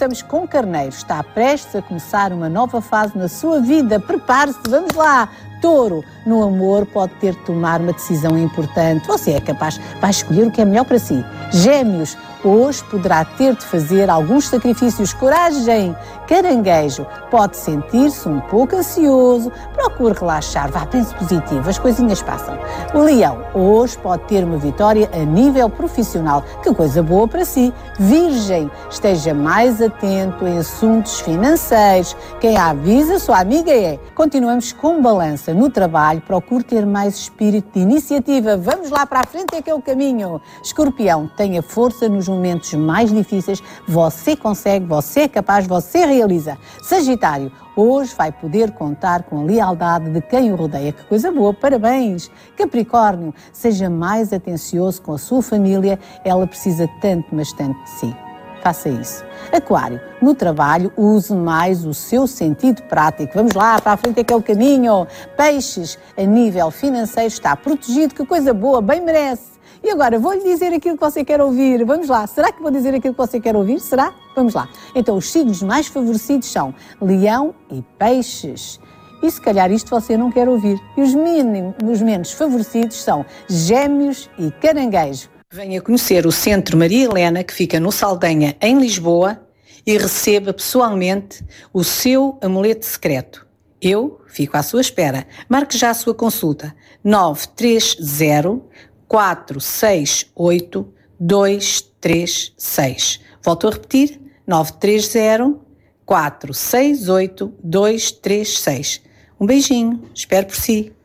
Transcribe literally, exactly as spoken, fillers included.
Começamos com Carneiro. Está prestes a começar uma nova fase na sua vida. Prepare-se, vamos lá. Touro, no amor pode ter de tomar uma decisão importante. Você é capaz, vai escolher o que é melhor para si. Gêmeos, hoje poderá ter de fazer alguns sacrifícios. Coragem. Caranguejo, pode sentir-se um pouco ansioso. Procure relaxar, vá, pense positivo, as coisinhas passam. Leão, hoje pode ter uma vitória a nível profissional. Que coisa boa para si. Virgem, esteja mais atento em assuntos financeiros. Quem a avisa, sua amiga é. Continuamos com Balança. No trabalho, procure ter mais espírito de iniciativa. Vamos lá para a frente, é que é o caminho. Escorpião, tenha força nos momentos mais difíceis. Você consegue, você é capaz, você realiza. Sagitário, hoje vai poder contar com a lealdade de quem o rodeia. Que coisa boa, parabéns. Capricórnio, seja mais atencioso com a sua família. Ela precisa tanto, mas tanto de si. Faça isso. Aquário, no trabalho, use mais o seu sentido prático. Vamos lá, para a frente é que é o caminho. Peixes, a nível financeiro está protegido. Que coisa boa, bem merece. E agora, vou-lhe dizer aquilo que você quer ouvir. Vamos lá, será que vou dizer aquilo que você quer ouvir? Será? Vamos lá. Então, os signos mais favorecidos são Leão e Peixes. E se calhar isto você não quer ouvir. E os, mínimos, os menos favorecidos são Gêmeos e Caranguejo. Venha conhecer o Centro Maria Helena, que fica no Saldanha, em Lisboa, e receba pessoalmente o seu amuleto secreto. Eu fico à sua espera. Marque já a sua consulta. nove três zero, quatro seis oito, dois três seis. Volto a repetir. nove três zero, quatro seis oito, dois três seis. Um beijinho. Espero por si.